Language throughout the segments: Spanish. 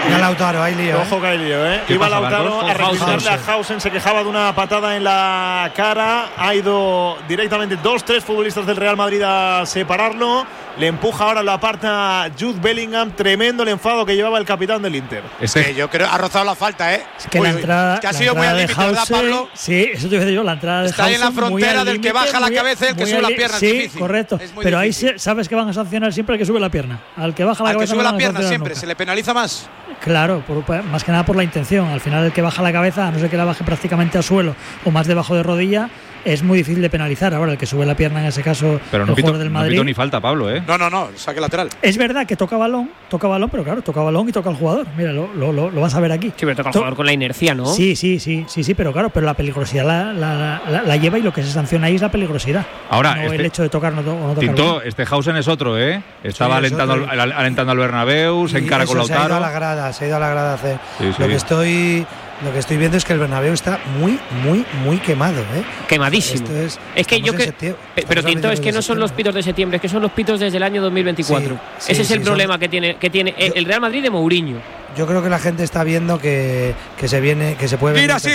Mira Lautaro, hay lío. Ojo que hay lío, Iba Lautaro a reclamarle a Hausen, se quejaba de una patada en la cara. Ha ido directamente 2-3 futbolistas del Real Madrid a separarlo. Le empuja ahora, lo aparta Jude Bellingham. Tremendo el enfado que llevaba el capitán del Inter. Yo creo que ha rozado la falta, Es que la entrada, que ha sido muy al límite, ¿verdad, Pablo? Sí, eso te iba a decir yo, la entrada de está Hausen, ahí en la frontera del que baja la cabeza y el que sube la pierna. Sí, difícil. Correcto. Pero difícil. Ahí sabes que van a sancionar siempre al que sube la pierna. Al que baja la cabeza. Al que sube la pierna siempre, nunca. se le penaliza más. Claro, más que nada por la intención. Al final el que baja la cabeza, a no ser que la baje prácticamente al suelo o más debajo de rodilla, es muy difícil de penalizar. Ahora el que sube la pierna en ese caso, pero no el jugador del Madrid. No pito ni falta, Pablo, No, saque lateral. Es verdad que toca balón, pero claro, toca balón y toca al jugador. Mira, lo vas a ver aquí. Sí, pero toca al jugador con la inercia, ¿no? Sí, pero claro, pero la peligrosidad la lleva, y lo que se sanciona ahí es la peligrosidad. Ahora, no el hecho de tocar no tocar. Tinto, Hausen es otro, Estaba alentando al Bernabéu, se encara con Lautaro. Se ha ido a la grada a hacer. Sí. Lo que estoy viendo es que el Bernabéu está muy quemado, Quemadísimo. Es que yo pero Tinto, es que no son los pitos de septiembre, es que son los pitos desde el año 2024. Ese es el problema que tiene el Real Madrid de Mourinho. Yo creo que la gente está viendo que se puede venir. Mira, sí,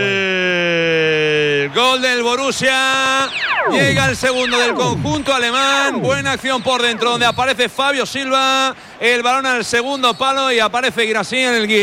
gol del Borussia. Llega el segundo del conjunto alemán. Buena acción por dentro, donde aparece Fabio Silva. El balón al segundo palo y aparece Guirassy,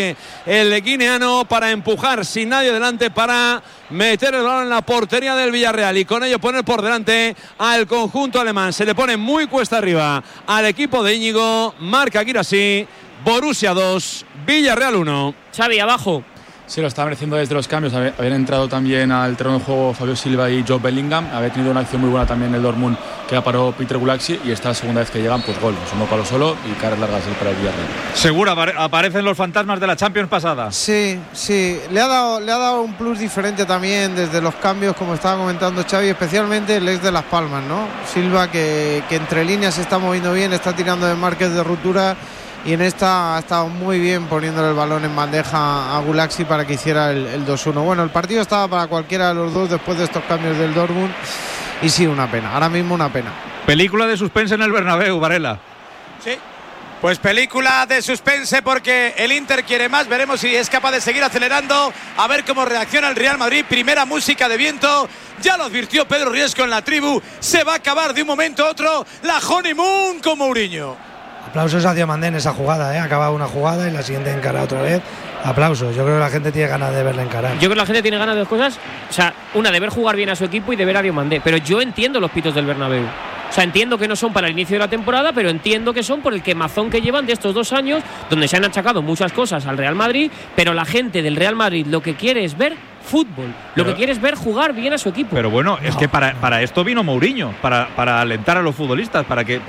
el guineano, para empujar sin nadie delante, para meter el balón en la portería del Villarreal y con ello poner por delante al conjunto alemán. Se le pone muy cuesta arriba al equipo de Íñigo. Marca Guirassy. Borussia 2, Villarreal 1. Xavi, abajo. Sí, lo estaban mereciendo desde los cambios. Habían entrado también al terreno de juego Fabio Silva y Jude Bellingham. Había tenido una acción muy buena también el Dortmund, que la paró Peter Gulaxi, y esta segunda vez que llegan, pues gol. Es uno palo solo y caras largas para el Villarreal. Seguro aparecen los fantasmas de la Champions pasada. Sí. Le ha dado un plus diferente también desde los cambios, como estaba comentando Xavi, especialmente el ex de Las Palmas, ¿no? Silva, que entre líneas se está moviendo bien, está tirando de marques de ruptura. Y en esta ha estado muy bien poniéndole el balón en bandeja a Gulaxi para que hiciera el 2-1. Bueno, el partido estaba para cualquiera de los dos después de estos cambios del Dortmund. Y sí, una pena. Ahora mismo una pena. Película de suspense en el Bernabéu, Varela. Sí. Pues película de suspense porque el Inter quiere más. Veremos si es capaz de seguir acelerando. A ver cómo reacciona el Real Madrid. Primera música de viento. Ya lo advirtió Pedro Riesco en la tribu. Se va a acabar de un momento a otro la honeymoon con Mourinho. Aplausos a Diomandé en esa jugada, ha acabado una jugada y la siguiente encara otra vez. Aplausos, yo creo que la gente tiene ganas de verla encarar. Yo creo que la gente tiene ganas de dos cosas. O sea, una, de ver jugar bien a su equipo, y de ver a Diomandé. Pero yo entiendo los pitos del Bernabéu. O sea, entiendo que no son para el inicio de la temporada, pero entiendo que son por el quemazón que llevan de estos 2 años, donde se han achacado muchas cosas al Real Madrid, pero la gente del Real Madrid lo que quiere es ver fútbol, lo que quiere es ver jugar bien a su equipo. Pero bueno, es que para esto vino Mourinho, para alentar a los futbolistas,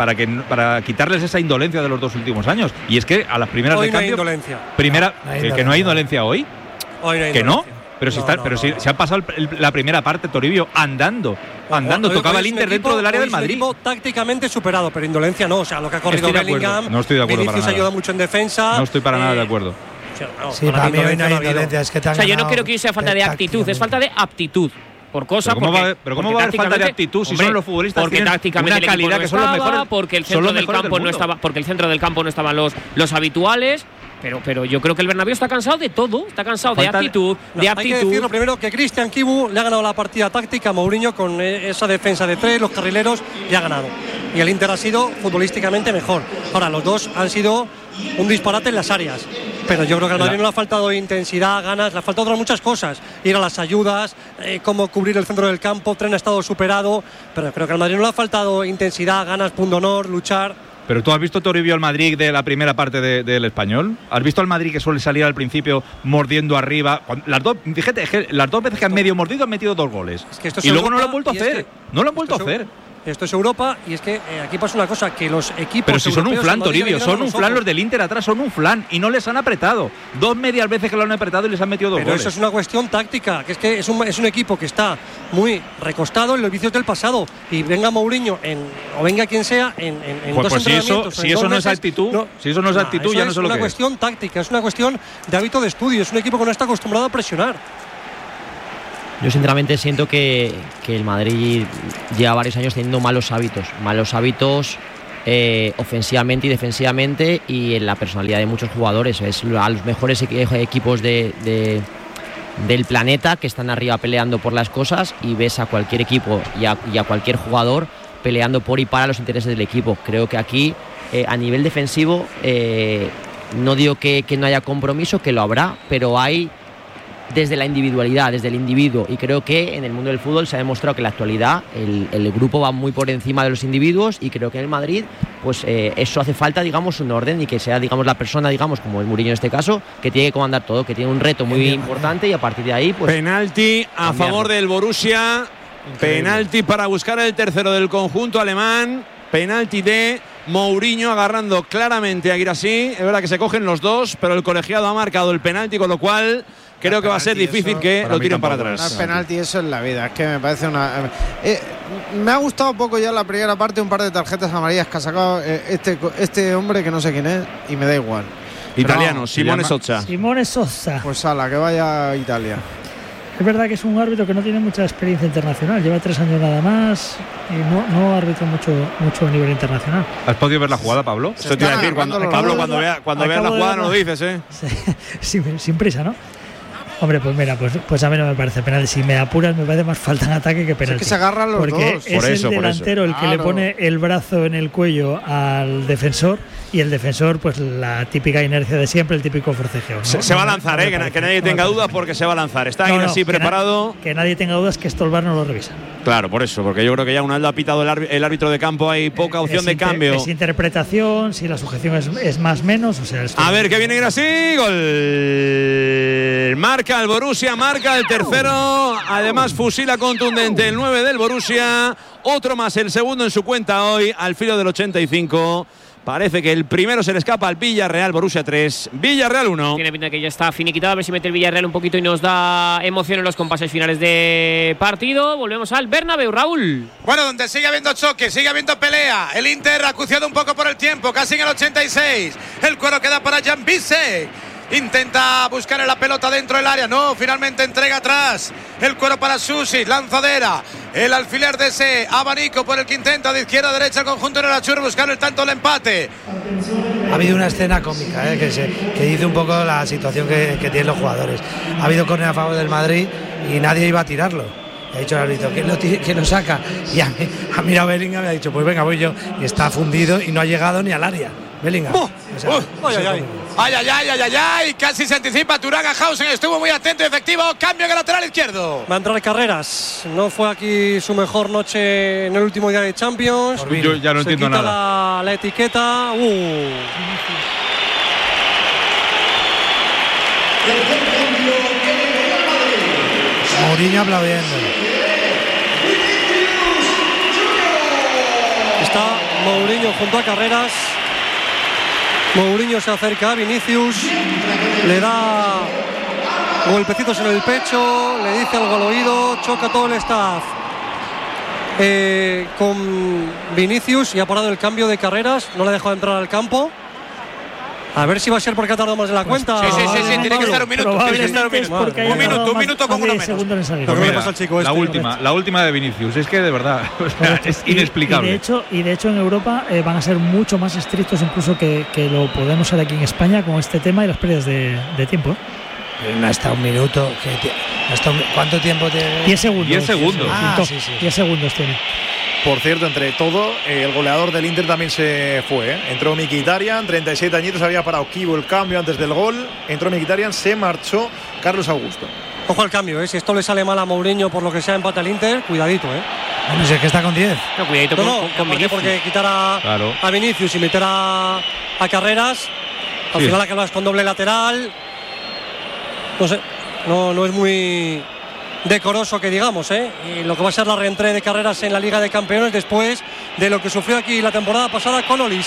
para quitarles esa indolencia de los 2 últimos años. Y es que a las primeras hoy de cambio, no hay indolencia. Que no hay indolencia hoy. Hoy no hay que indolencia. no. Pero si se ha pasado la primera parte, Toribio, andando, tocaba el Inter dentro del área del Madrid. Un equipo tácticamente superado, pero indolencia no. O sea, lo que ha corrido Bellingham, no estoy de acuerdo, Vinicius ayuda mucho en defensa. No estoy para nada de acuerdo. Sí, para mí hoy no hay indolencia. Es que o sea, yo no creo que hoy sea falta de actitud, es falta de aptitud. Por cosas, ¿Cómo va a haber falta de actitud si son los futbolistas? Porque tácticamente una calidad que son los mejores, porque el centro del campo no estaba, porque el centro del campo no estaban los habituales. Pero yo creo que el Bernabéu está cansado de todo, está cansado de actitud, de aptitud. Hay que decirlo primero que Cristian Kibu le ha ganado la partida táctica a Mourinho con esa defensa de 3, los carrileros, y ha ganado. Y el Inter ha sido futbolísticamente mejor. Ahora, los dos han sido un disparate en las áreas. Pero yo creo que al Madrid no le ha faltado intensidad, ganas, le ha faltado otras muchas cosas. Ir a las ayudas, cómo cubrir el centro del campo. Tren ha estado superado, pero creo que al Madrid no le ha faltado intensidad, ganas, pundonor, luchar. Pero tú has visto, Toribio, al Madrid de la primera parte del Español. ¿Has visto al Madrid que suele salir al principio mordiendo arriba? Fíjate, es que las 2 veces que han medio mordido han metido 2 goles. Es que esto es y luego no lo han vuelto a hacer. No lo han vuelto a hacer. Esto es Europa, y es que aquí pasa una cosa, que los equipos. Pero si son un flan, Toribio, son un flan los del Inter atrás, son un flan y no les han apretado. 2 medias veces que lo han apretado y les han metido 2 goles. Pero eso es una cuestión táctica, que es un equipo que está muy recostado en los vicios del pasado, y venga Mourinho o venga quien sea en pues 2 entrenamientos. Si eso no es actitud, ya no sé lo que es. Es una cuestión táctica, es una cuestión de hábito de estudio, es un equipo que no está acostumbrado a presionar. Yo sinceramente siento que el Madrid lleva varios años teniendo malos hábitos ofensivamente y defensivamente, y en la personalidad de muchos jugadores. Es a los mejores equipos del planeta que están arriba peleando por las cosas, y ves a cualquier equipo y a cualquier jugador peleando por y para los intereses del equipo. Creo que aquí, a nivel defensivo, no digo que no haya compromiso, que lo habrá, pero hay desde la individualidad, desde el individuo, y creo que en el mundo del fútbol se ha demostrado que en la actualidad el grupo va muy por encima de los individuos, y creo que en el Madrid pues eso hace falta, digamos, un orden, y que sea, digamos, la persona, digamos, como es Mourinho en este caso, que tiene que comandar todo, que tiene un reto muy importante, y a partir de ahí pues penalti a favor del Borussia. Penalti para buscar el tercero del conjunto alemán. Penalti de Mourinho, agarrando claramente a Guirassy. Es verdad que se cogen los dos, pero el colegiado ha marcado el penalti, con lo cual creo que va a ser difícil que lo tiren para atrás. No es penalti eso en la vida, es que me parece una... me ha gustado poco ya la primera parte, un par de tarjetas amarillas que ha sacado este hombre que no sé quién es, y me da igual. Italiano, Simone Sozza. Simone Sozza. Pues ala, que vaya a Italia. Es verdad que es un árbitro que no tiene mucha experiencia internacional, lleva 3 años nada más y no arbitra mucho a nivel internacional. ¿Has podido ver la jugada, Pablo? Eso te iba a decir, Pablo, cuando veas la jugada no lo dices, ¿eh? Sin prisa, ¿no? Hombre, pues mira, pues a mí no me parece penal. Si me apuras, me parece más falta en ataque que penalti. Es que se agarran los porque dos. Es el delantero el que le pone el brazo en el cuello al defensor, y el defensor, pues la típica inercia de siempre, el típico forcejeo, ¿no? Se va a lanzar, que nadie tenga dudas, porque se va a lanzar. Está ahí así preparado. Que nadie tenga dudas, que esto el VAR no lo revisa. Claro, por eso, porque yo creo que ya una vez ha pitado el árbitro de campo, hay poca opción de cambio. Es interpretación, si la sujeción es más menos, o sea... A ver, que viene Guirassy, gol. Marca el Borussia, marca el tercero. Además, fusila contundente el 9 del Borussia. Otro más, el segundo en su cuenta hoy, al filo del 85. Parece que el primero se le escapa al Villarreal. Borussia 3, Villarreal 1. Tiene pinta que ya está finiquitado. A ver si mete el Villarreal un poquito y nos da emoción en los compases finales de partido. Volvemos al Bernabéu, Raúl. Bueno, donde sigue habiendo choque, sigue habiendo pelea. El Inter acuciado un poco por el tiempo, casi en el 86. El cuero queda para Jan Bissek. Intenta buscar la pelota dentro del área. No, finalmente entrega atrás. El cuero para Susi, lanzadera. El alfiler de ese abanico por el que intenta de izquierda a derecha el conjunto de la Chur buscar el tanto del empate. Ha habido una escena cómica que dice un poco la situación que tienen los jugadores. Ha habido córner a favor del Madrid y nadie iba a tirarlo. Ha dicho el árbitro, ¿quién lo saca? Y ha mirado Bellingham y ha dicho, pues venga, voy yo. Y está fundido y no ha llegado ni al área. Bellingham. Ay, casi se anticipa Turaga. Hausen estuvo muy atento y efectivo. Cambio en el lateral izquierdo. Va a entrar Carreras. No fue aquí su mejor noche en el último día de Champions. Yo ya no entiendo nada. La etiqueta. Mourinho aplaudiendo. Está Mourinho junto a Carreras. Mourinho se acerca a Vinicius, le da golpecitos en el pecho, le dice algo al oído, choca todo el staff con Vinicius, y ha parado el cambio de Carreras, no le ha dejado entrar al campo. A ver si va a ser porque ha tardado más de la cuenta. Sí, tiene que estar un minuto. Un minuto con uno menos. La última de Vinicius, es que de verdad es inexplicable. Y de hecho en Europa van a ser mucho más estrictos incluso que lo podemos ser aquí en España con este tema y las pérdidas de tiempo. No ha estado un minuto. ¿Cuánto tiempo tiene? 10 segundos. 10 segundos. 10 segundos tiene. Por cierto, entre todo, el goleador del Inter también se fue. Entró Mkhitaryan, 37 añitos, había parado Kivo el cambio antes del gol. Entró Mkhitaryan, se marchó Carlos Augusto. Ojo al cambio, si esto le sale mal a Mourinho por lo que sea empate al Inter, cuidadito, Bueno, si es que está con 10. No, cuidadito con Vinicius. Porque quitar a Vinicius y meter a Carreras, al final acabas con doble lateral. No sé, no es muy decoroso que digamos, y lo que va a ser la reentrée de Carreras en la Liga de Campeones después de lo que sufrió aquí la temporada pasada con Olis.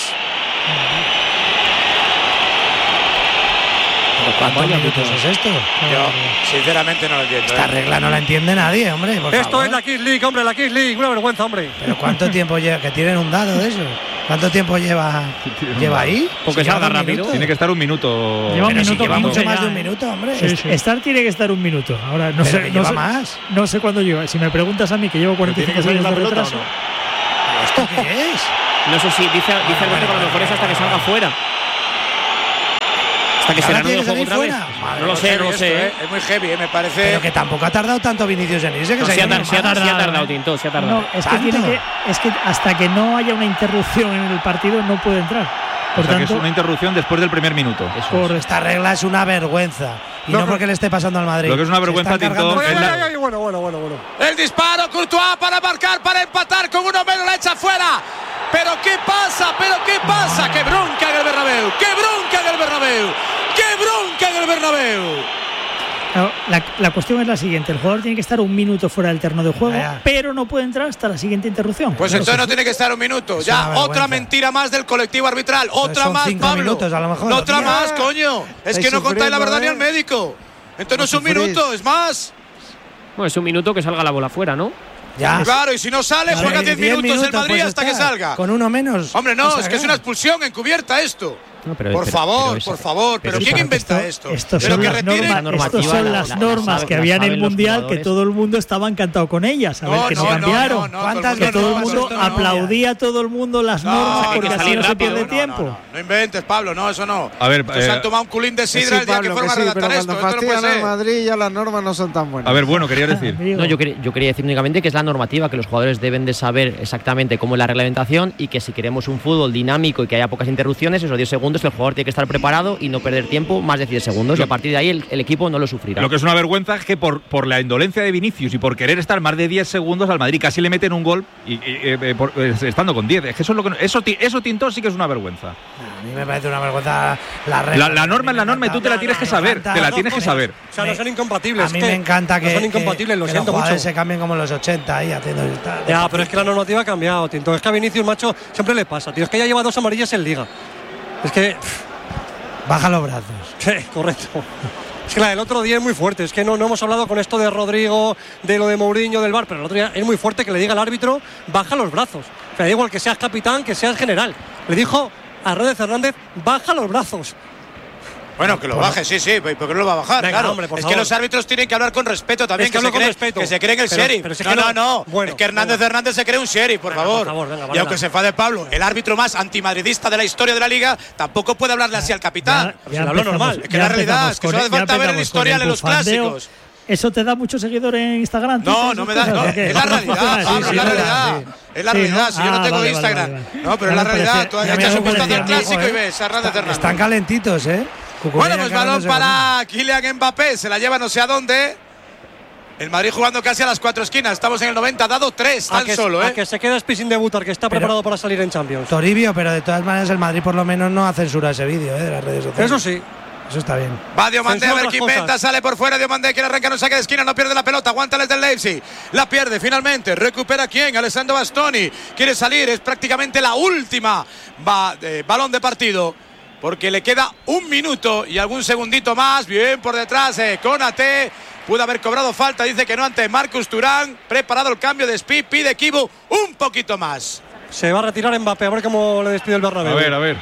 ¿Cuántos minutos es esto? Yo sinceramente no lo entiendo. Esta regla no la entiende nadie, hombre. Esto es la Kings League, hombre, la Kings League, una vergüenza, hombre. Pero ¿cuánto tiempo lleva? Que tienen un dado de eso. ¿Cuánto tiempo lleva ahí? Porque salga rápido. Tiene que estar un minuto. Lleva un minuto, lleva mucho más de un minuto, hombre. Estar tiene que estar un minuto. Ahora no sé, más. No sé cuándo lleva. Si me preguntas a mí que llevo 45 años de retraso. ¿Esto qué es? No sé si dice Alberto que a lo mejor es hasta que salga fuera. Hasta que se reanude el juego otra vez. No lo sé. Es muy heavy, me parece. Pero que tampoco ha tardado tanto Vinicius en irse. Se ha tardado, Tinto, se ha tardado. No, es que hasta que no haya una interrupción en el partido no puede entrar. Por tanto, que es una interrupción después del primer minuto. Por esta regla es una vergüenza. Y no porque le esté pasando al Madrid. Lo que es una vergüenza, Tinto. Bueno. El disparo, Courtois para marcar, para empatar con uno menos, la echa fuera. ¿Pero qué pasa? ¡Qué bronca en el Bernabéu! No, la cuestión es la siguiente: el jugador tiene que estar un minuto fuera del terreno de juego, pero no puede entrar hasta la siguiente interrupción. Pues entonces no tiene que estar un minuto. Ya, otra mentira más del colectivo arbitral. Otra más, Pablo. Minutos, a lo mejor. Otra más, coño. Es que no contáis la verdad ni al médico. Entonces no es un minuto, es más. Bueno, es un minuto que salga la bola fuera, ¿no? Ya. Claro, y si no sale, juega 10 minutos el Madrid hasta que salga. Con uno menos. Hombre, no, es que es una expulsión encubierta esto. No, por favor, pero ¿quién inventa esto? Estos son las normas que había en el Mundial, que todo el mundo estaba encantado con ellas. A ver, que no cambiaron. Que todo el mundo aplaudía a todo el mundo las normas porque así no se pierde tiempo. No inventes, Pablo, no, eso no. A ver, se han tomado un culín de sidra el día que fueron a redactar esto. Cuando fastidian al Madrid ya las normas no son tan buenas. A ver, bueno, quería decir. No, yo quería decir únicamente que es la normativa, que los jugadores deben de saber exactamente cómo es la reglamentación y que si queremos un fútbol dinámico y que haya pocas interrupciones, esos 10 segundos, el jugador tiene que estar preparado y no perder tiempo más de 10 segundos y a partir de ahí el equipo no lo sufrirá. Lo que es una vergüenza es que por la indolencia de Vinicius y por querer estar más de 10 segundos al Madrid casi le meten un gol estando con 10. Es que eso Tinto sí que es una vergüenza. A mí me parece una vergüenza la regla. La norma es la norma y tú te la tienes que saber. Te la tienes que saber. O sea, no son incompatibles. A mí me encanta que son incompatibles, lo siento mucho. Se cambien como en los 80 ahí haciendo el tal. Ya, pero es que la normativa ha cambiado, Tinto. Es que a Vinicius, macho, siempre le pasa, tío. Es que ya lleva 2 amarillas en Liga. Es que baja los brazos. Sí, correcto. Es que la del otro día es muy fuerte. Es que no hemos hablado con esto de Rodrigo, de lo de Mourinho, del VAR, pero el otro día es muy fuerte que le diga al árbitro, baja los brazos. O sea, da igual que seas capitán, que seas general. Le dijo a Rodríguez Hernández, baja los brazos. Bueno, que lo baje, sí, porque no lo va a bajar. Venga, claro. Hombre, es que los árbitros tienen que hablar con respeto también, es que se creen el sheriff. Pero es no. Bueno, es que Hernández se cree un sheriff, por favor. Venga, y aunque se enfade Pablo, el árbitro más antimadridista de la historia de la Liga, tampoco puede hablarle así al capitán. Ya hablo normal. Es que la realidad es que solo hace falta ver el historial en los clásicos. ¿Eso te da mucho seguidor en Instagram? No me da. No, es la realidad. Es la realidad. Si yo no tengo Instagram. No, pero es la realidad. Tú echas un vistazo al clásico y ves a Hernández. Están calentitos, ¿eh? Bueno, pues balón para Kylian Mbappé. Se la lleva no sé a dónde. El Madrid jugando casi a las 4 esquinas. Estamos en el 90. Ha dado 3 tan solo, ¿eh? A que se queda Spi sin debutar, que está preparado para salir en Champions. Toribio, pero de todas maneras el Madrid por lo menos no ha censurado ese vídeo de las redes sociales. Eso sí. Eso está bien. Va Diomandé a ver quién inventa, sale por fuera. Diomandé quiere arrancar un saque de esquina, no pierde la pelota, aguanta desde el Leipzig. La pierde finalmente, recupera quién, Alessandro Bastoni. Quiere salir, es prácticamente la última balón de partido. Porque le queda 1 minuto y algún segundito más. Bien por detrás, Konaté. Pudo haber cobrado falta, dice que no ante Marcus Thuram. Preparado el cambio de Spi, pide Kibu un poquito más. Se va a retirar Mbappé, a ver cómo le despide el Bernabéu. A ver.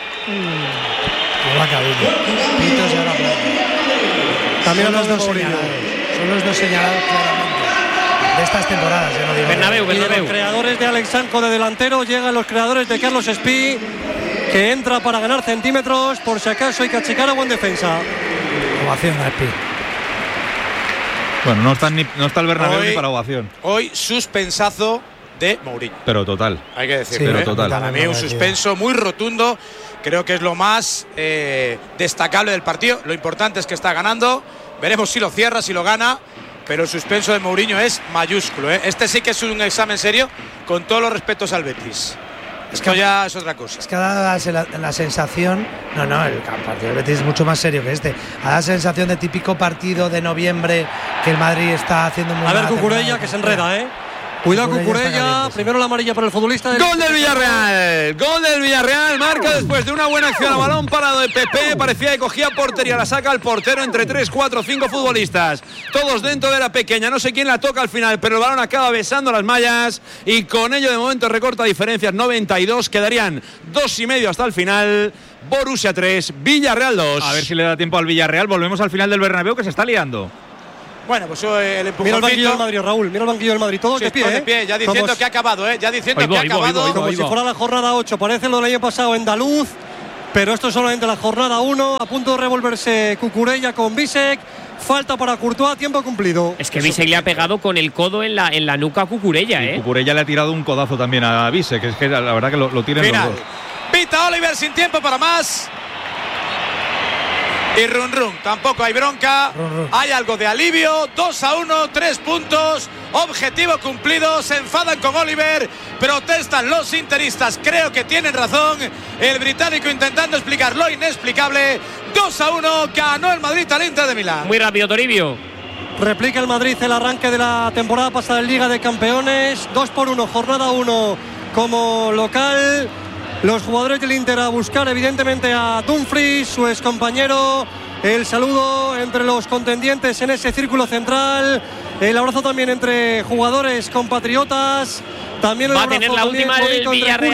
También son los dos señalados claramente de estas temporadas. Bernabéu. Y de los creadores de Alex Sanco de delantero llegan los creadores de Carlos Spi, que entra para ganar centímetros. Por si acaso hay que achicar a buen defensa. Ovación a Spi. Bueno, no está el Bernabéu ni para ovación. Hoy suspensazo de Mourinho. Pero total. Hay que decirlo. Sí, pero total. Para mí un suspenso muy rotundo. Creo que es lo más destacable del partido. Lo importante es que está ganando. Veremos si lo cierra, si lo gana. Pero el suspenso de Mourinho es mayúsculo. Este sí que es un examen serio, con todos los respetos al Betis. Esto ya es otra cosa. Es que ha dado la sensación. No, el partido del Betis es mucho más serio que este. Ha dado la sensación de típico partido de noviembre que el Madrid está haciendo muy mal. A ver, Cucurella, que se enreda, ¿eh? Cuidado Cucurella, primero la amarilla para el futbolista. Gol del Villarreal, marca después de una buena acción a balón parado de Pepe, parecía que cogía portería, la saca el portero entre 3, 4, 5 futbolistas, todos dentro de la pequeña, no sé quién la toca al final, pero el balón acaba besando las mallas y con ello de momento recorta diferencias, 92, quedarían 2,5 hasta el final. Borussia 3, Villarreal 2. A ver si le da tiempo al Villarreal, volvemos al final del Bernabéu que se está liando. Bueno, pues el empujoncito. Mira el banquillo del Madrid, Raúl. Mira el banquillo del Madrid. Todos sí, de pie, de pie, ya diciendo que ha acabado, Ya diciendo que ha acabado. Como si fuera la jornada 8. Parece lo del año pasado andaluz. Pero esto es solamente la jornada 1. A punto de revolverse Cucurella con Bisek. Falta para Courtois, tiempo cumplido. Es que Bisek le ha pegado con el codo en la nuca a Cucurella, Cucurella le ha tirado un codazo también a Bisek. Es que la verdad que lo tienen los dos. Pita Oliver sin tiempo para más. Y run. Tampoco hay bronca. Hay algo de alivio. 2-1, 3 puntos. Objetivo cumplido. Se enfadan con Oliver. Protestan los interistas. Creo que tienen razón. El británico intentando explicar lo inexplicable. 2-1. Ganó el Madrid al Inter de Milán. Muy rápido, Toribio. Replica el Madrid el arranque de la temporada pasada en Liga de Campeones. 2-1, jornada 1 como local. Los jugadores del Inter a buscar evidentemente a Dumfries, su excompañero. El saludo entre los contendientes en ese círculo central. El abrazo también entre jugadores compatriotas. También va a tener la última el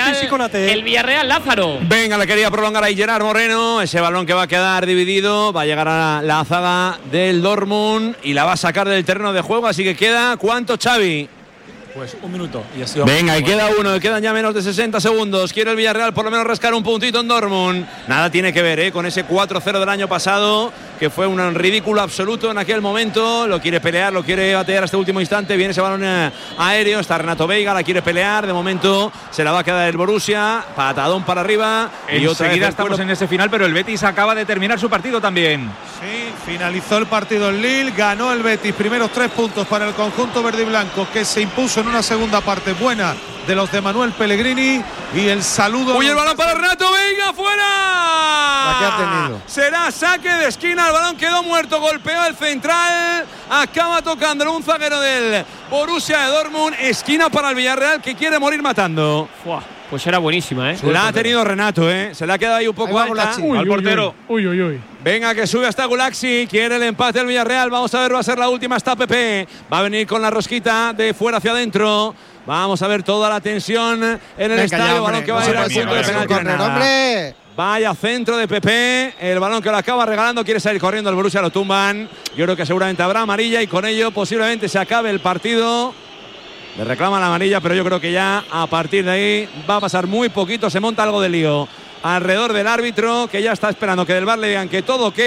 Villarreal, Lázaro. Venga, le quería prolongar ahí Gerard Moreno. Ese balón que va a quedar dividido. Va a llegar a la zaga del Dortmund y la va a sacar del terreno de juego. Así que queda, ¿cuánto, Xavi? Pues 1 minuto. Venga, y queda uno, quedan ya menos de 60 segundos. Quiere el Villarreal por lo menos rascar un puntito en Dortmund. Nada tiene que ver con ese 4-0 del año pasado, que fue un ridículo absoluto en aquel momento. Lo quiere pelear, lo quiere batear hasta el último instante. Viene ese balón aéreo, está Renato Veiga, la quiere pelear. De momento se la va a quedar el Borussia. Patadón para arriba. Y otra vez estamos en ese final, pero el Betis acaba de terminar su partido también. Sí, finalizó el partido en Lille, ganó el Betis. Primeros 3 puntos para el conjunto verde y blanco, que se impuso en una segunda parte buena de los de Manuel Pellegrini. Y el saludo. Uy, el balón para Renato Veiga, fuera. La que ha tenido. Será saque de esquina, el balón quedó muerto, golpeó el central, acaba tocándolo un zaguero del Borussia de Dortmund. Esquina para el Villarreal, que quiere morir matando. Fuah, pues era buenísima, La ha tenido Renato, se la ha quedado ahí un poco alta al portero. Uy. Venga, que sube hasta Gulaxi, quiere el empate del Villarreal. Vamos a ver, va a ser la última, está Pepe. Va a venir con la rosquita de fuera hacia adentro. Vamos a ver toda la tensión en el estadio. Balón que va a ir al punto de penalti. Vaya centro de Pepe. El balón que lo acaba regalando. Quiere salir corriendo el Borussia, lo tumban. Yo creo que seguramente habrá amarilla y con ello posiblemente se acabe el partido. Le reclama la amarilla, pero yo creo que ya a partir de ahí va a pasar muy poquito. Se monta algo de lío alrededor del árbitro, que ya está esperando que del VAR le digan que todo ok,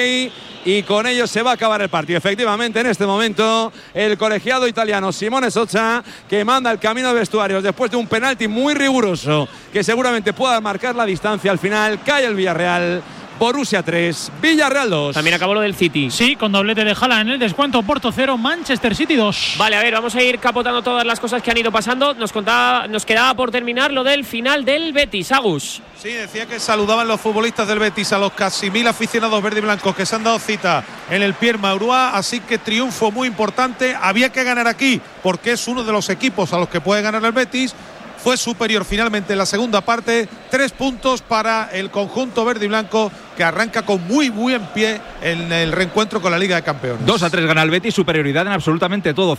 y con ello se va a acabar el partido. Efectivamente, en este momento el colegiado italiano Simone Soccia, que manda el camino de vestuarios después de un penalti muy riguroso que seguramente pueda marcar la distancia. Al final cae el Villarreal. Borussia 3, Villarreal 2. También acabó lo del City. Sí, con doblete de Haaland en el descuento. Porto 0, Manchester City 2. Vale, a ver, vamos a ir capotando todas las cosas que han ido pasando. Nos quedaba por terminar lo del final del Betis, Agus. Sí, decía que saludaban los futbolistas del Betis a los casi 1000 aficionados verde y blancos que se han dado cita en el Pierre Maurois, así que triunfo muy importante. Había que ganar aquí porque es uno de los equipos a los que puede ganar el Betis. Fue superior finalmente en la segunda parte. 3 puntos para el conjunto verde y blanco, que arranca con muy buen pie en el reencuentro con la Liga de Campeones. 2-3 gana el Betis, superioridad en absolutamente todo.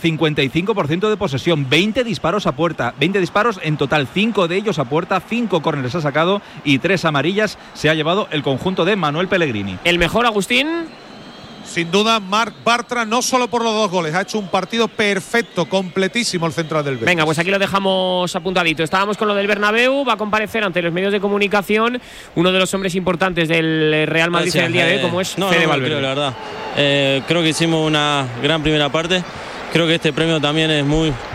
55% de posesión, 20 disparos a puerta. 20 disparos en total, 5 de ellos a puerta, 5 córneres ha sacado y 3 amarillas se ha llevado el conjunto de Manuel Pellegrini. ¿El mejor, Agustín? Sin duda, Marc Bartra, no solo por los 2 goles, ha hecho un partido perfecto, completísimo el central del Betis. Venga, pues aquí lo dejamos apuntadito. Estábamos con lo del Bernabéu, va a comparecer ante los medios de comunicación uno de los hombres importantes del Real Madrid en el día de hoy, como es Fede Valverde. Creo, la verdad. Creo que hicimos una gran primera parte. Creo que este premio también es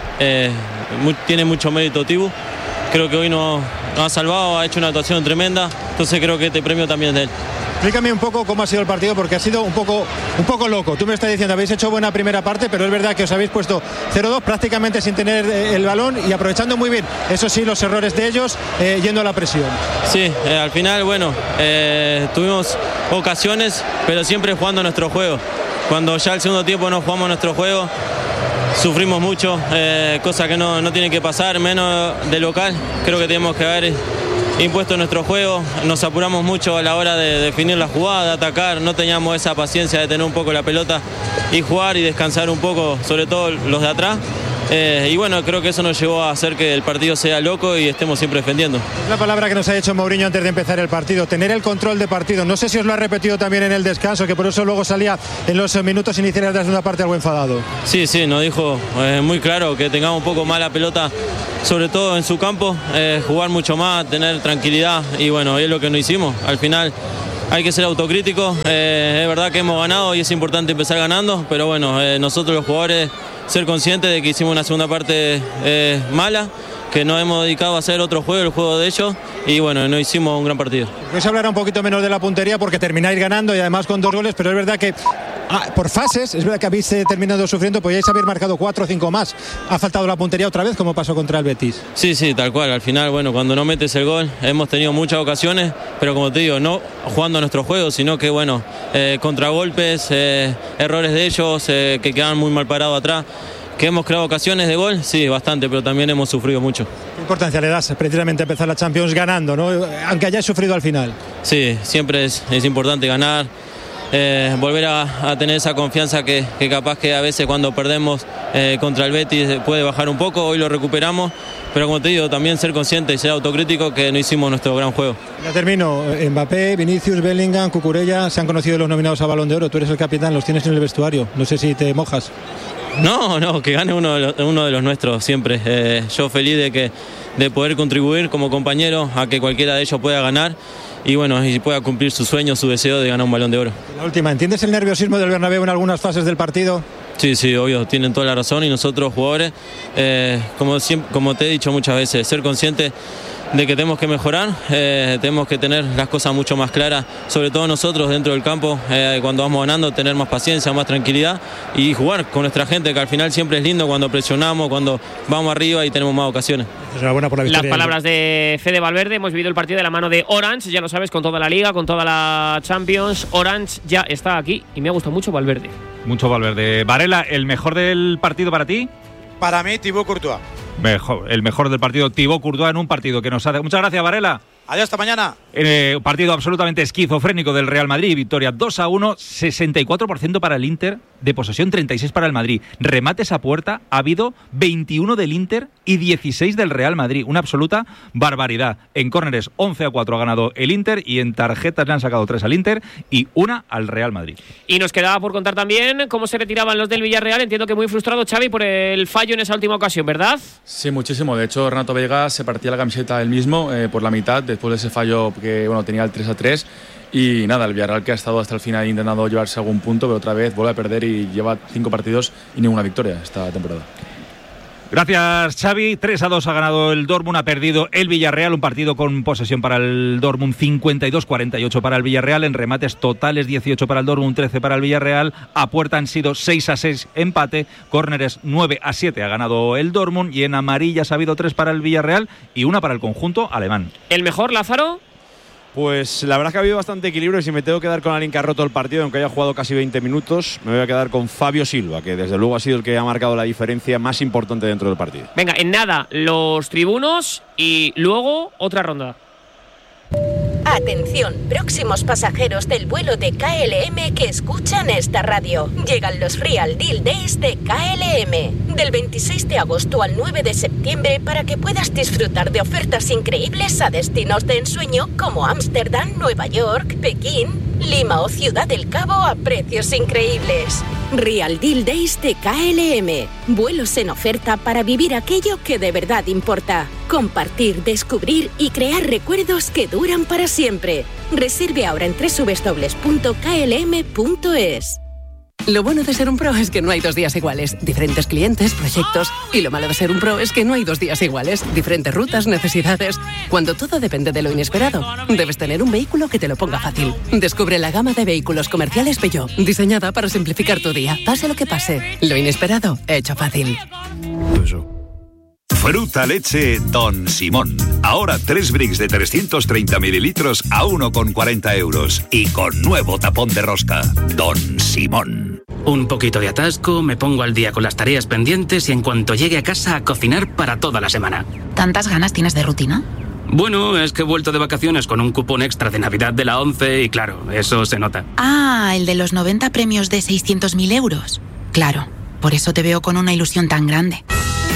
tiene mucho mérito Tibu. Creo que hoy nos ha salvado, ha hecho una actuación tremenda. Entonces creo que este premio también es de él. Explícame un poco cómo ha sido el partido, porque ha sido un poco loco. Tú me estás diciendo, habéis hecho buena primera parte, pero es verdad que os habéis puesto 0-2 prácticamente sin tener el balón y aprovechando muy bien, eso sí, los errores de ellos, yendo a la presión. Sí, al final, bueno, tuvimos ocasiones, pero siempre jugando nuestro juego. Cuando ya el segundo tiempo no jugamos nuestro juego, sufrimos mucho, cosa que no tiene que pasar, menos de local. Creo que tenemos que haber impuesto nuestro juego, nos apuramos mucho a la hora de definir la jugada, de atacar, no teníamos esa paciencia de tener un poco la pelota y jugar y descansar un poco, sobre todo los de atrás. Y bueno, creo que eso nos llevó a hacer que el partido sea loco y estemos siempre defendiendo. La palabra que nos ha dicho Mourinho antes de empezar el partido, tener el control de partido. No sé si os lo ha repetido también en el descanso, que por eso luego salía en los minutos iniciales de la segunda parte algo enfadado. Sí, nos dijo muy claro que tengamos un poco más la pelota, sobre todo en su campo, jugar mucho más, tener tranquilidad, y bueno, es lo que no hicimos. Al final hay que ser autocrítico, es verdad que hemos ganado y es importante empezar ganando, pero bueno, nosotros los jugadores ser conscientes de que hicimos una segunda parte mala, que nos hemos dedicado a hacer otro juego, el juego de ellos, y bueno, no hicimos un gran partido. Hoy se hablará un poquito menos de la puntería porque termináis ganando y además con 2 goles, pero es verdad que por fases, es verdad que habéis terminado sufriendo, podíais haber marcado 4 o 5 más. Ha faltado la puntería otra vez, como pasó contra el Betis. Sí, tal cual. Al final, bueno, cuando no metes el gol, hemos tenido muchas ocasiones, pero como te digo, no jugando a nuestro juego, sino que, bueno, contragolpes, errores de ellos, que quedan muy mal parados atrás. ¿Que hemos creado ocasiones de gol? Sí, bastante, pero también hemos sufrido mucho. ¿Qué importancia le das precisamente a empezar la Champions ganando, ¿no? Aunque hayáis sufrido al final? Sí, siempre es importante ganar, volver a tener esa confianza que capaz que a veces cuando perdemos contra el Betis puede bajar un poco. Hoy lo recuperamos, pero como te digo, también ser consciente y ser autocrítico que no hicimos nuestro gran juego. Ya termino. Mbappé, Vinicius, Bellingham, Cucurella se han conocido los nominados a Balón de Oro. Tú eres el capitán, los tienes en el vestuario. No sé si te mojas. No, que gane uno de los nuestros siempre. Yo feliz de poder contribuir como compañero a que cualquiera de ellos pueda ganar y bueno, y pueda cumplir su sueño, su deseo de ganar un Balón de Oro. La última, ¿entiendes el nerviosismo del Bernabéu en algunas fases del partido? Sí, obvio, tienen toda la razón, y nosotros jugadores, como te he dicho muchas veces, ser conscientes de que tenemos que mejorar, tenemos que tener las cosas mucho más claras, sobre todo nosotros dentro del campo, cuando vamos ganando, tener más paciencia, más tranquilidad y jugar con nuestra gente, que al final siempre es lindo cuando presionamos, cuando vamos arriba y tenemos más ocasiones. Enhorabuena por la victoria. Las palabras de Fede Valverde. Hemos vivido el partido de la mano de Orange, ya lo sabes, con toda la Liga, con toda la Champions. Orange ya está aquí y me ha gustado mucho Valverde. Mucho Valverde. Varela, ¿el mejor del partido para ti? Para mí, Thibaut Courtois. El mejor del partido, Thibaut Courtois, en un partido que nos hace. Muchas gracias, Varela. Adiós, hasta mañana. Partido absolutamente esquizofrénico del Real Madrid. Victoria 2-1, 64% para el Inter, de posesión 36% para el Madrid. Remates a puerta, ha habido 21 del Inter y 16 del Real Madrid. Una absoluta barbaridad. En córneres 11-4 ha ganado el Inter y en tarjetas le han sacado 3 al Inter y 1 al Real Madrid. Y nos quedaba por contar también cómo se retiraban los del Villarreal. Entiendo que muy frustrado Xavi por el fallo en esa última ocasión, ¿verdad? Sí, muchísimo. De hecho, Renato Vega se partía la camiseta él mismo por la mitad después de ese fallo que tenía el 3-3. Y nada, el Villarreal, que ha estado hasta el final intentando llevarse algún punto, pero otra vez vuelve a perder y lleva 5 partidos y ninguna victoria esta temporada. Gracias, Xavi. 3-2 ha ganado el Dortmund, ha perdido el Villarreal, un partido con posesión para el Dortmund, 52-48 para el Villarreal, en remates totales 18 para el Dortmund, 13 para el Villarreal, a puerta han sido 6-6 empate, córneres 9-7 ha ganado el Dortmund y en amarillas ha habido 3 para el Villarreal y 1 para el conjunto alemán. ¿El mejor, Lázaro? Pues la verdad es que ha habido bastante equilibrio y si me tengo que quedar con alguien que ha roto el partido, aunque haya jugado casi 20 minutos, me voy a quedar con Fabio Silva, que desde luego ha sido el que ha marcado la diferencia más importante dentro del partido. Venga, en nada, los tribunos y luego otra ronda. Atención, próximos pasajeros del vuelo de KLM que escuchan esta radio. Llegan los Real Deal Days de KLM, del 26 de agosto al 9 de septiembre, para que puedas disfrutar de ofertas increíbles a destinos de ensueño como Ámsterdam, Nueva York, Pekín, Lima o Ciudad del Cabo a precios increíbles. Real Deal Days de KLM. Vuelos en oferta para vivir aquello que de verdad importa. Compartir, descubrir y crear recuerdos que duran para siempre. Reserve ahora en www.klm.es. Lo bueno de ser un pro es que no hay 2 días iguales. Diferentes clientes, proyectos. Y lo malo de ser un pro es que no hay 2 días iguales. Diferentes rutas, necesidades. Cuando todo depende de lo inesperado, debes tener un vehículo que te lo ponga fácil. Descubre la gama de vehículos comerciales Peugeot, diseñada para simplificar tu día. Pase lo que pase, lo inesperado, hecho fácil. Fruta leche Don Simón. Ahora 3 bricks de 330 mililitros a 1,40 euros. Y con nuevo tapón de rosca. Don Simón. Un poquito de atasco, me pongo al día con las tareas pendientes y en cuanto llegue a casa a cocinar para toda la semana. ¿Tantas ganas tienes de rutina? Bueno, es que he vuelto de vacaciones con un cupón extra de Navidad de la 11 y claro, eso se nota. Ah, el de los 90 premios de 600.000 euros. Claro, por eso te veo con una ilusión tan grande.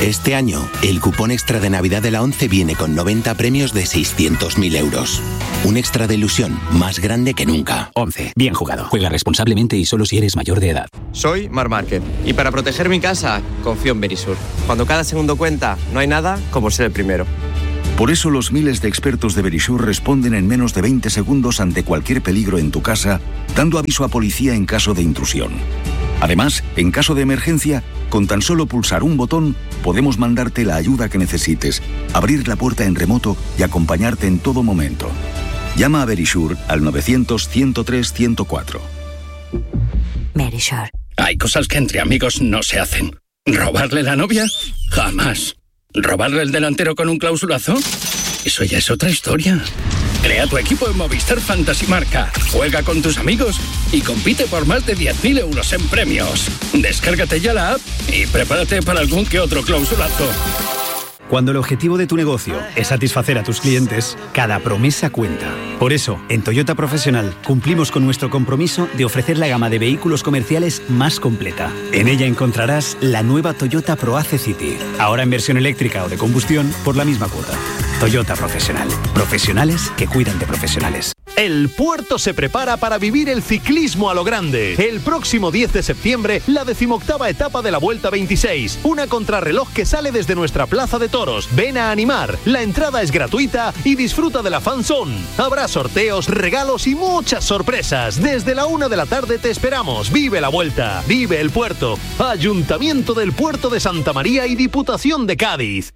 Este año, el cupón extra de Navidad de la ONCE viene con 90 premios de 600.000 euros. Un extra de ilusión más grande que nunca. ONCE. Bien jugado. Juega responsablemente y solo si eres mayor de edad. Soy Marc Márquez y para proteger mi casa, confío en Verisur. Cuando cada segundo cuenta, no hay nada como ser el primero. Por eso los miles de expertos de Verisur responden en menos de 20 segundos ante cualquier peligro en tu casa, dando aviso a policía en caso de intrusión. Además, en caso de emergencia, con tan solo pulsar un botón, podemos mandarte la ayuda que necesites, abrir la puerta en remoto y acompañarte en todo momento. Llama a Verisur al 900-103-104. Verisur. Hay cosas que entre amigos no se hacen. ¿Robarle la novia? Jamás. ¿Robarle el delantero con un clausulazo? Eso ya es otra historia. Crea tu equipo en Movistar Fantasy Marca. Juega con tus amigos y compite por más de 10.000 euros en premios. Descárgate ya la app y prepárate para algún que otro clausulazo. Cuando el objetivo de tu negocio es satisfacer a tus clientes, cada promesa cuenta. Por eso, en Toyota Profesional cumplimos con nuestro compromiso de ofrecer la gama de vehículos comerciales más completa. En ella encontrarás la nueva Toyota ProAce City, ahora en versión eléctrica o de combustión por la misma cuota. Toyota Profesional. Profesionales que cuidan de profesionales. El puerto se prepara para vivir el ciclismo a lo grande. El próximo 10 de septiembre, la 18ª etapa de la Vuelta 26. Una contrarreloj que sale desde nuestra plaza de toros. Ven a animar. La entrada es gratuita y disfruta de la fan zone. Habrá sorteos, regalos y muchas sorpresas. Desde la 1 de la tarde te esperamos. Vive la Vuelta. Vive el puerto. Ayuntamiento del Puerto de Santa María y Diputación de Cádiz.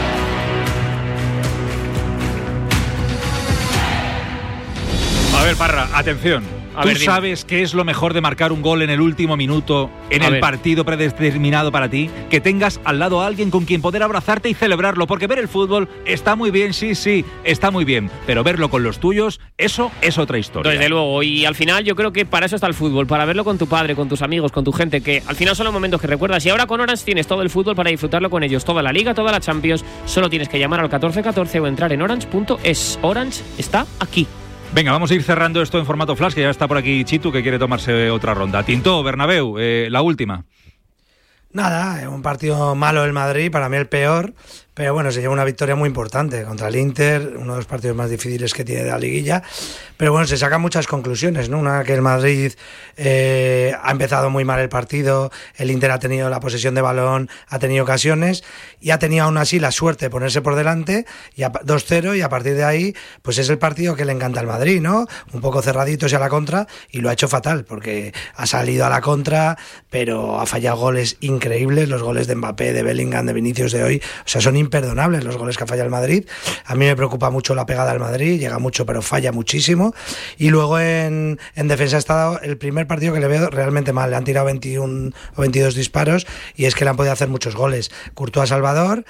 A ver, Parra, atención. ¿Tú sabes qué es lo mejor de marcar un gol en el último minuto, en el partido predeterminado para ti? Que tengas al lado a alguien con quien poder abrazarte y celebrarlo, porque ver el fútbol está muy bien, sí, está muy bien, pero verlo con los tuyos, eso es otra historia. Desde luego, y al final yo creo que para eso está el fútbol, para verlo con tu padre, con tus amigos, con tu gente, que al final son los momentos que recuerdas. Y ahora con Orange tienes todo el fútbol para disfrutarlo con ellos, toda la Liga, toda la Champions. Solo tienes que llamar al 1414 o entrar en orange.es. Orange está aquí. Venga, vamos a ir cerrando esto en formato flash, que ya está por aquí Chitu, que quiere tomarse otra ronda. Tintó, Bernabéu, la última. Nada, un partido malo el Madrid, para mí el peor, pero bueno, se lleva una victoria muy importante contra el Inter, uno de los partidos más difíciles que tiene de la liguilla, pero bueno, se sacan muchas conclusiones, ¿no? Una, que el Madrid ha empezado muy mal el partido, el Inter ha tenido la posesión de balón, ha tenido ocasiones y ha tenido aún así la suerte de ponerse por delante y 2-0, y a partir de ahí pues es el partido que le encanta al Madrid, ¿no? Un poco cerraditos y a la contra, y lo ha hecho fatal porque ha salido a la contra, pero ha fallado goles increíbles, los goles de Mbappé, de Bellingham, de Vinicius de hoy, o sea, son imperdonables los goles que ha fallado el Madrid. A mí me preocupa mucho la pegada al Madrid, llega mucho pero falla muchísimo. Y luego en defensa ha estado el primer partido que le veo realmente mal, le han tirado 21 o 22 disparos y es que le han podido hacer muchos goles. Courtois, Salvador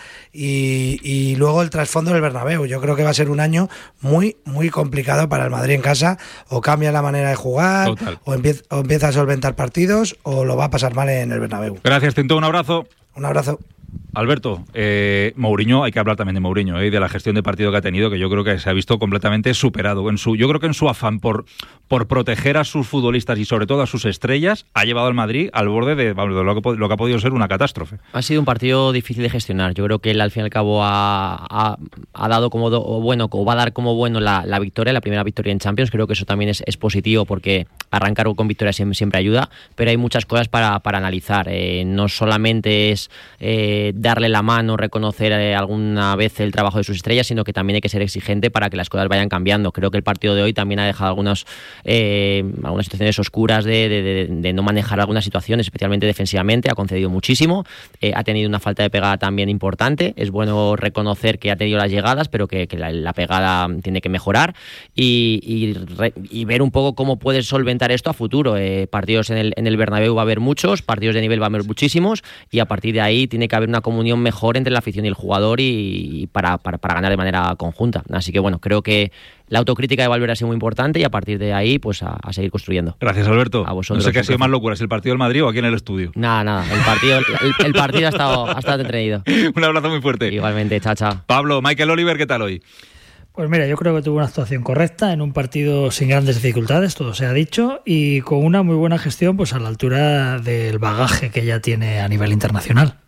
y luego el trasfondo del Bernabéu. Yo creo que va a ser un año muy muy complicado para el Madrid en casa, o cambia la manera de jugar o empieza a solventar partidos o lo va a pasar mal en el Bernabéu. Gracias, Tinto, un abrazo. Un abrazo. Alberto, Mourinho, hay que hablar también de Mourinho y de la gestión de partido que ha tenido, que yo creo que se ha visto completamente superado. Yo creo que en su afán por proteger a sus futbolistas y sobre todo a sus estrellas, ha llevado al Madrid al borde de lo que ha podido ser una catástrofe. Ha sido un partido difícil de gestionar. Yo creo que él al fin y al cabo ha dado o va a dar como bueno la victoria, la primera victoria en Champions. Creo que eso también es positivo, porque arrancar con victoria siempre ayuda, pero hay muchas cosas para analizar. No solamente es darle la mano, reconocer alguna vez el trabajo de sus estrellas, sino que también hay que ser exigente para que las cosas vayan cambiando. Creo que el partido de hoy también ha dejado algunas situaciones oscuras de no manejar algunas situaciones, especialmente defensivamente. Ha concedido muchísimo, ha tenido una falta de pegada también importante. Es bueno reconocer que ha tenido las llegadas, pero que la pegada tiene que mejorar y ver un poco cómo puede solventar esto a futuro. Partidos en el Bernabéu va a haber muchos, partidos de nivel va a haber muchísimos, y a partir de ahí tiene que haber una comunión mejor entre la afición y el jugador y para ganar de manera conjunta. Así que bueno, creo que la autocrítica de Valverde ha sido muy importante y a partir de ahí pues a seguir construyendo. Gracias, Alberto. A vosotros. No sé qué ha sido más locura, ¿es el partido del Madrid o aquí en el estudio? Nada, el partido ha estado entretenido. Un abrazo muy fuerte. Igualmente, chao. Pablo, Michael Oliver, ¿qué tal hoy? Pues mira, yo creo que tuvo una actuación correcta en un partido sin grandes dificultades, todo se ha dicho, y con una muy buena gestión pues a la altura del bagaje que ya tiene a nivel internacional.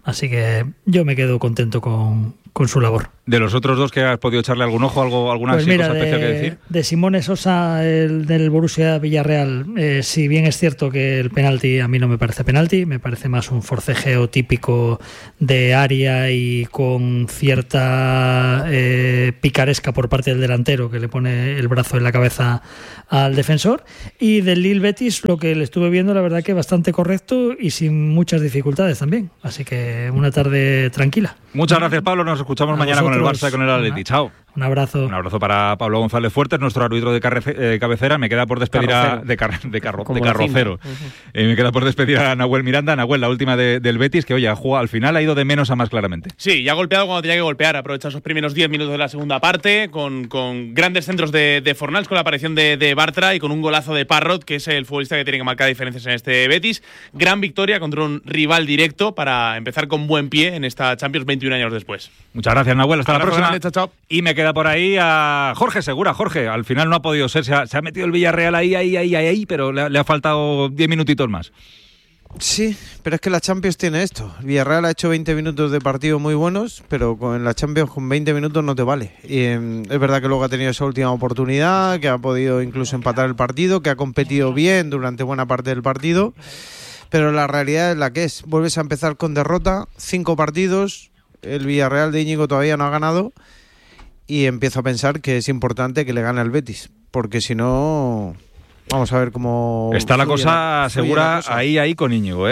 Así que yo me quedo contento con su labor. De los otros dos que has podido echarle algún ojo, alguna pues mira, cosa especial que decir. De Simone Sosa, el del Borussia Villarreal, si bien es cierto que el penalti a mí no me parece penalti, me parece más un forcejeo típico de área y con cierta picaresca por parte del delantero que le pone el brazo en la cabeza al defensor. Y del Lille Betis, lo que le estuve viendo, la verdad que bastante correcto y sin muchas dificultades también. Así que una tarde tranquila. Muchas gracias, Pablo. Nos escuchamos mañana con el Barça y con el Atleti. Chao. Un abrazo. Un abrazo para Pablo González Fuertes, nuestro árbitro de cabecera. Me queda por despedir carrocero. Me queda por despedir a Nahuel Miranda. Nahuel, la última del Betis, que oye, al final ha ido de menos a más claramente. Sí, ya ha golpeado cuando tenía que golpear. Aprovecha esos primeros 10 minutos de la segunda parte con grandes centros de Fornals, con la aparición de Bartra y con un golazo de Parrot, que es el futbolista que tiene que marcar diferencias en este Betis. Gran victoria contra un rival directo para empezar con buen pie en esta Champions 21 años después. Muchas gracias, Nahuel. Hasta la próxima. Chao, chao. Y me queda por ahí a Jorge Segura. Jorge, al final no ha podido ser. Se ha metido el Villarreal ahí, pero le ha faltado 10 minutitos más. Sí, pero es que la Champions tiene esto. El Villarreal ha hecho 20 minutos de partido muy buenos, pero en la Champions con 20 minutos no te vale. Y es verdad que luego ha tenido esa última oportunidad, que ha podido incluso empatar el partido, que ha competido bien durante buena parte del partido, pero la realidad es la que es. Vuelves a empezar con derrota, 5 partidos, el Villarreal de Íñigo todavía no ha ganado, y empiezo a pensar que es importante que le gane al Betis, porque si no, vamos a ver cómo está la cosa Segura ahí con Íñigo,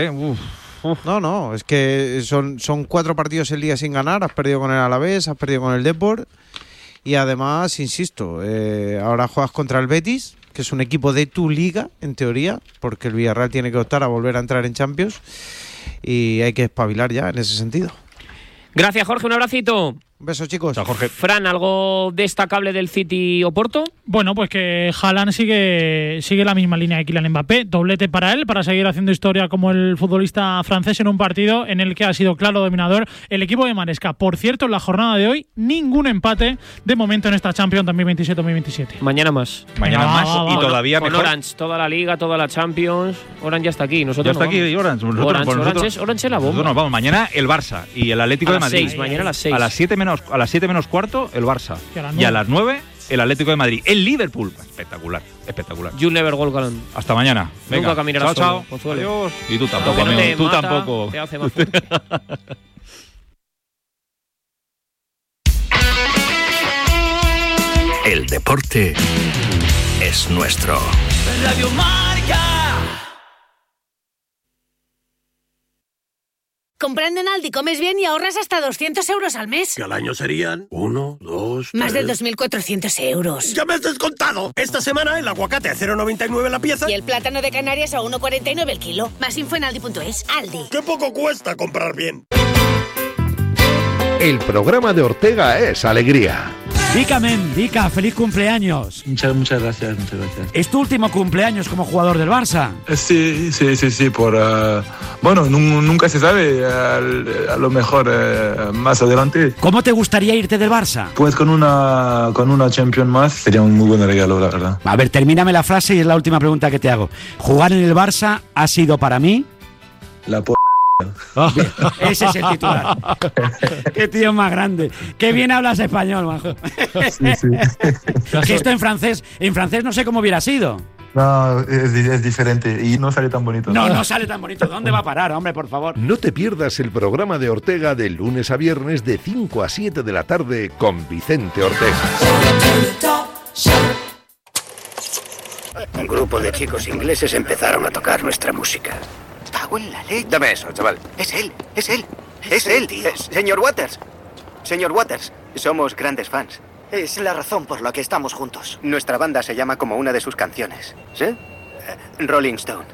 No, es que son 4 partidos el día sin ganar. Has perdido con el Alavés, has perdido con el Depor, y además, insisto, ahora juegas contra el Betis, que es un equipo de tu liga, en teoría, porque el Villarreal tiene que optar a volver a entrar en Champions, y hay que espabilar ya en ese sentido. Gracias, Jorge, un abracito. Un beso, chicos. Chao, Jorge. Fran, ¿algo destacable del City Oporto? Bueno, pues que Haaland sigue la misma línea de Kylian Mbappé, doblete para él, para seguir haciendo historia como el futbolista francés en un partido en el que ha sido claro dominador el equipo de Maresca. Por cierto, en la jornada de hoy, ningún empate de momento en esta Champions 2027-2027. Mañana más. Y todavía con mejor. Orange, toda la Liga, toda la Champions. Orange ya está aquí, nosotros ya está aquí Orange. Orange es la bomba. Nos vamos. Mañana el Barça y el Atlético de Madrid. 6, mañana a las 6. A las 7 menos cuarto el Barça. Y a las 9 el Atlético de Madrid. El Liverpool. Espectacular. You'll never walk alone. Hasta mañana. Venga. Nunca caminarás chao. Solo. Adiós. Y tú tampoco, amigo. Tú tampoco. Te hace más fuerte. El deporte es nuestro. Radio Marca. Comprando en Aldi comes bien y ahorras hasta 200 euros al mes. Que al año serían 1, 2, 3... Más de 2.400 euros. ¡Ya me has descontado! Esta semana el aguacate a 0,99 la pieza. Y el plátano de Canarias a 1,49 el kilo. Más info en aldi.es. Aldi. ¡Qué poco cuesta comprar bien! El programa de Ortega es alegría. Dica, feliz cumpleaños. Muchas gracias. ¿Es tu último cumpleaños como jugador del Barça? Sí, bueno, nunca se sabe, a lo mejor más adelante. ¿Cómo te gustaría irte del Barça? Pues con una Champions más sería un muy buen regalo, la verdad. A ver, termíname la frase y es la última pregunta que te hago. ¿Jugar en el Barça ha sido para mí? La Ese es el titular. Qué tío más grande. Qué bien hablas español, majo. Sí. Que esto en francés no sé cómo hubiera sido. No, es diferente y no sale tan bonito. No sale tan bonito. ¿Dónde va a parar, hombre, por favor? No te pierdas el programa de Ortega de lunes a viernes de 5 a 7 de la tarde con Vicente Ortega. Un grupo de chicos ingleses empezaron a tocar nuestra música. ¡Cago en la leche! Dame eso, chaval. Es él, tío. Señor Waters, somos grandes fans. Es la razón por la que estamos juntos. Nuestra banda se llama como una de sus canciones. ¿Sí? Rolling Stone.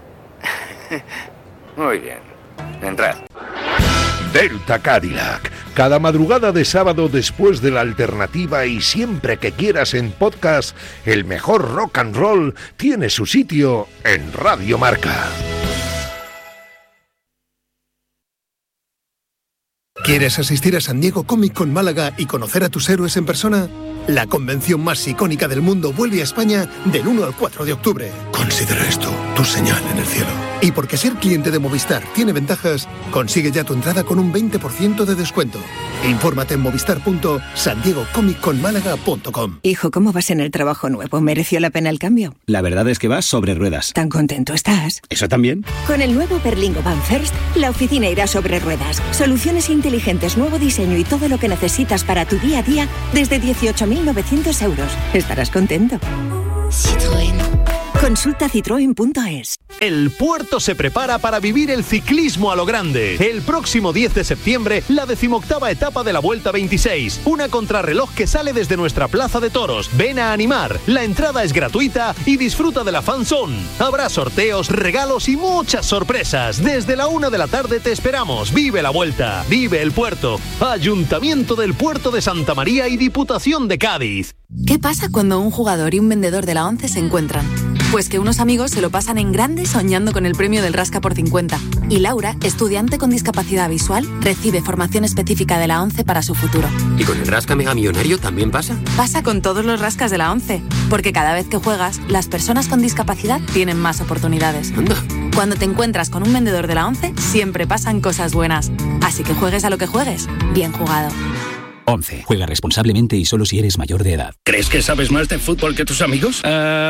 Muy bien. Entrad. Delta Cadillac. Cada madrugada de sábado después de la alternativa y siempre que quieras en podcast, el mejor rock and roll tiene su sitio en Radio Marca. ¿Quieres asistir a San Diego Comic Con Málaga y conocer a tus héroes en persona? La convención más icónica del mundo vuelve a España del 1 al 4 de octubre. Considera esto tu señal en el cielo. Y porque ser cliente de Movistar tiene ventajas, consigue ya tu entrada con un 20% de descuento. Infórmate en movistar.sandiegocomicconmálaga.com. Hijo, ¿cómo vas en el trabajo nuevo? ¿Mereció la pena el cambio? La verdad es que vas sobre ruedas. ¿Tan contento estás? ¿Eso también? Con el nuevo Berlingo Van First, la oficina irá sobre ruedas. Soluciones inteligentes, nuevo diseño y todo lo que necesitas para tu día a día desde 18.900 euros. Estarás contento. Citroën. Consulta citroen.es. El puerto se prepara para vivir el ciclismo a lo grande. El próximo 10 de septiembre, la 18ª etapa de la Vuelta 26. Una contrarreloj que sale desde nuestra plaza de toros. Ven a animar. La entrada es gratuita y disfruta de la fan zone. Habrá sorteos, regalos y muchas sorpresas. Desde la 1 de la tarde te esperamos. Vive la Vuelta. Vive el puerto. Ayuntamiento del Puerto de Santa María y Diputación de Cádiz. ¿Qué pasa cuando un jugador y un vendedor de la ONCE se encuentran? Pues que unos amigos se lo pasan en grande soñando con el premio del Rasca por 50. Y Laura, estudiante con discapacidad visual, recibe formación específica de la ONCE para su futuro. ¿Y con el Rasca Mega Millonario también pasa? Pasa con todos los rascas de la ONCE, porque cada vez que juegas, las personas con discapacidad tienen más oportunidades. Anda. Cuando te encuentras con un vendedor de la ONCE, siempre pasan cosas buenas. Así que juegues a lo que juegues, bien jugado. 11. Juega responsablemente y solo si eres mayor de edad. ¿Crees que sabes más de fútbol que tus amigos?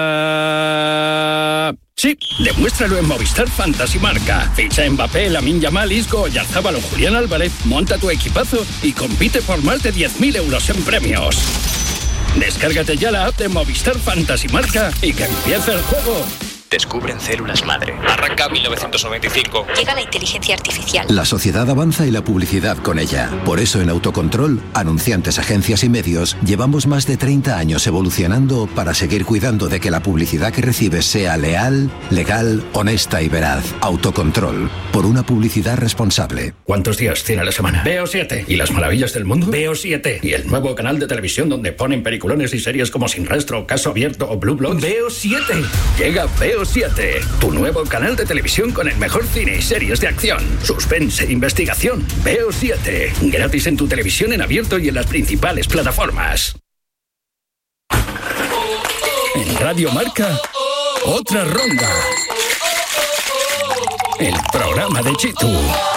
Sí, demuéstralo en Movistar Fantasy Marca. Ficha a Mbappé, Lamine Yamal, Isco, Oyarzabal o Julián Álvarez, monta tu equipazo y compite por más de 10.000 euros en premios. Descárgate ya la app de Movistar Fantasy Marca y que empiece el juego. Descubren células madre. Arranca 1995. Llega la inteligencia artificial. La sociedad avanza y la publicidad con ella. Por eso en Autocontrol, anunciantes, agencias y medios, llevamos más de 30 años evolucionando para seguir cuidando de que la publicidad que recibes sea leal, legal, honesta y veraz. Autocontrol. Por una publicidad responsable. ¿Cuántos días tiene la semana? Veo 7. ¿Y las maravillas del mundo? Veo 7. ¿Y el nuevo canal de televisión donde ponen peliculones y series como Sin Rastro, Caso Abierto o Blue Bloods? Veo 7. Llega Veo 7, tu nuevo canal de televisión con el mejor cine y series de acción, suspense e investigación. Veo 7, gratis en tu televisión en abierto y en las principales plataformas. En Radio Marca, otra ronda. El programa de Chitu.